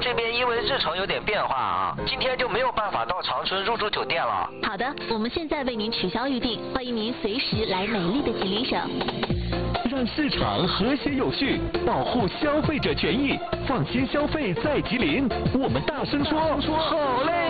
这边因为日程有点变化啊，今天就没有办法到长春入住酒店了。 好的，我们现在为您取消预定，欢迎您随时来美丽的吉林省。 让市场和谐有序，保护消费者权益，放心消费在吉林。我们大声说，好嘞！